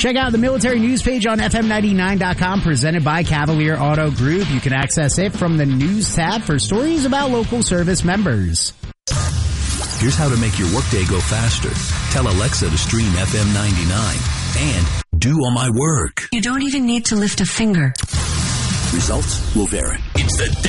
Check out the military news page on FM99.com, presented by Cavalier Auto Group. You can access it from the news tab for stories about local service members. Here's how to make your workday go faster. Tell Alexa to stream FM 99 and do all my work. You don't even need to lift a finger. Results will vary. It's the